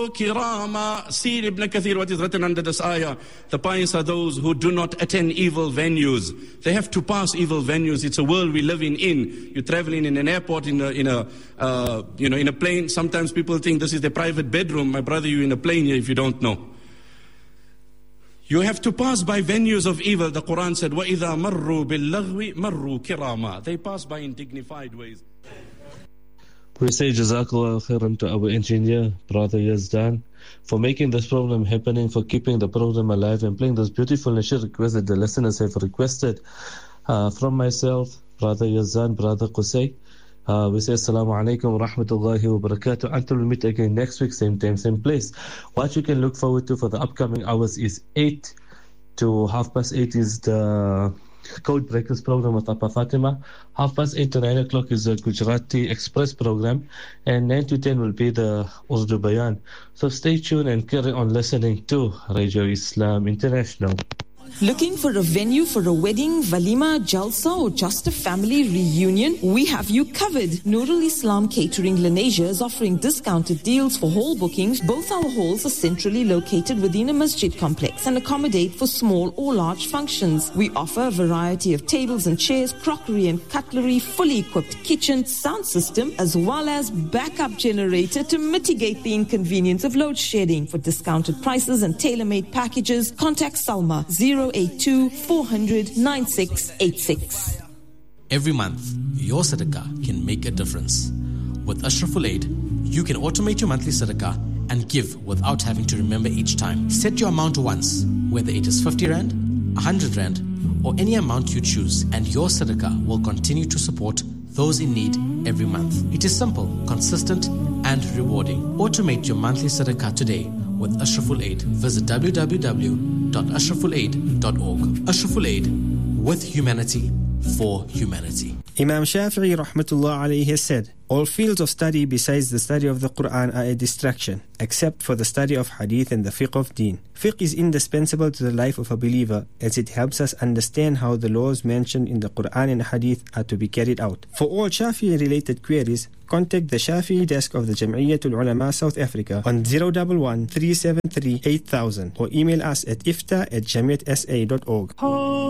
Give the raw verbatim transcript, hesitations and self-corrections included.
Kirama. See Ibn Kathir, what is written under this ayah. The pious are those who do not attend evil venues. They have to pass evil venues. It's a world we live in. in. You're traveling in an airport, in a, in a uh, you know, in a plane. Sometimes people think this is their private bedroom. My brother, you're in a plane here if you don't know. You have to pass by venues of evil. The Quran said, وَإِذَا مَرُّوا بِاللَّغْوِ مَرُّوا كِرَامًا. They pass by in dignified ways. We say Jazakallah khairan to our engineer, Brother Yazdan, for making this program happening, for keeping the program alive and playing those beautiful nasheed requests that the listeners have requested. Uh, from myself, Brother Yazdan, Brother Qusay, uh, we say Assalamu alaikum wa rahmatullahi wa barakatuh. Until we meet again next week, same time, same place. What you can look forward to for the upcoming hours is eight to half past eight is the Code Breakers program with Appa Fatima. Half past eight to nine o'clock is the Gujarati Express program, and nine to ten will be the Urdu Bayan. So stay tuned and carry on listening to Radio Islam International. Looking for a venue for a wedding, walima, jalsa, or just a family reunion? We have you covered. Nurul Islam Catering Lenasia is offering discounted deals for hall bookings. Both our halls are centrally located within a masjid complex and accommodate for small or large functions. We offer a variety of tables and chairs, crockery and cutlery, fully equipped kitchen, sound system, as well as backup generator to mitigate the inconvenience of load shedding. For discounted prices and tailor-made packages, contact Salma zero eight two four hundred nine six eight six. Every month, your sadaqah can make a difference. With Ashraful Aid, you can automate your monthly sadaqah and give without having to remember each time. Set your amount once, whether it is fifty rand, one hundred rand, or any amount you choose, and your sadaqah will continue to support those in need every month. It is simple, consistent, and rewarding. Automate your monthly sadaqah today with Ashraful Aid. Visit w w w dot ashraful aid dot org. Ashraful Aid, with humanity, for humanity. Imam Shafi'i rahmatullah alayhi has said, all fields of study besides the study of the Quran are a distraction, except for the study of hadith and the fiqh of deen. Fiqh is indispensable to the life of a believer, as it helps us understand how the laws mentioned in the Quran and hadith are to be carried out. For all Shafi'i related queries, contact the Shafi'i desk of the Jam'iyyatul Ulama South Africa on zero one one three seven three eight thousand or email us at ifta at jamiyat s a dot org.